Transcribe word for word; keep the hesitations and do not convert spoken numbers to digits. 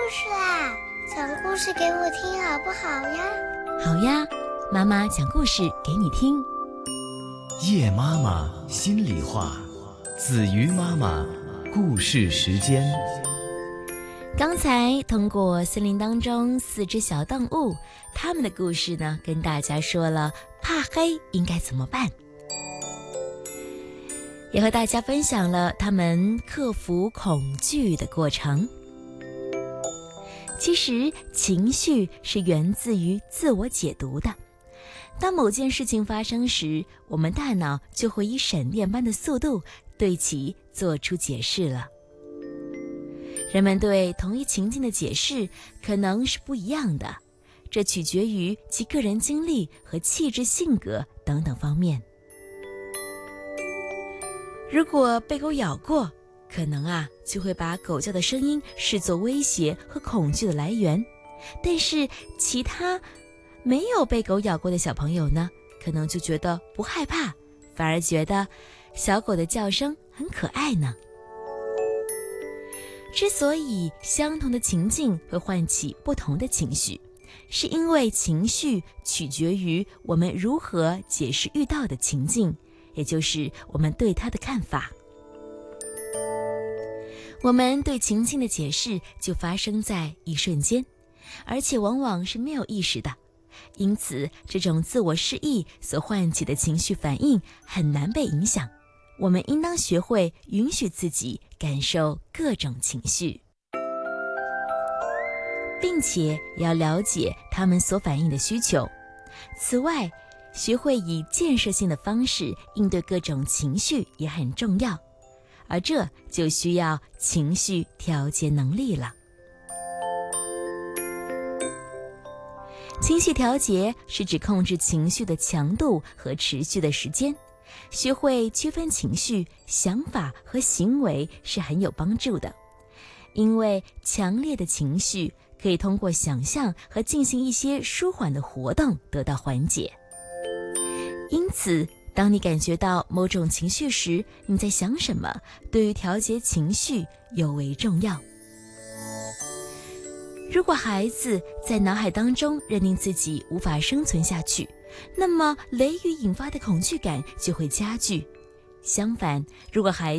事啦，讲故事给我听好不好呀？ 好呀，妈妈讲故事给你听。 叶妈妈心里话，子瑜妈妈故事时间。 刚才通过森林当中四只小动物，他们的故事呢，跟大家说了怕黑应该怎么办，也和大家分享了他们克服恐惧的过程。其实情绪是源自于自我解读的，当某件事情发生时，我们大脑就会以闪电般的速度对其做出解释了。人们对同一情境的解释可能是不一样的，这取决于其个人经历和气质、性格等等方面。如果被狗咬过，可能啊就会把狗叫的声音视作威胁和恐惧的来源，但是其他没有被狗咬过的小朋友呢，可能就觉得不害怕，反而觉得小狗的叫声很可爱呢。之所以相同的情境会唤起不同的情绪，是因为情绪取决于我们如何解释遇到的情境，也就是我们对它的看法。我们对情境的解释就发生在一瞬间，而且往往是没有意识的，因此这种自我示意所唤起的情绪反应很难被影响。我们应当学会允许自己感受各种情绪，并且要了解他们所反映的需求。此外，学会以建设性的方式应对各种情绪也很重要，而这就需要情绪调节能力了。情绪调节是指控制情绪的强度和持续的时间。学会区分情绪、想法和行为是很有帮助的，因为强烈的情绪可以通过想象和进行一些舒缓的活动得到缓解。因此，当你感觉到某种情绪时，你在想什么，对于调节情绪尤为重要。如果孩子在脑海当中认定自己无法生存下去，那么雷雨引发的恐惧感就会加剧。相反，如果孩子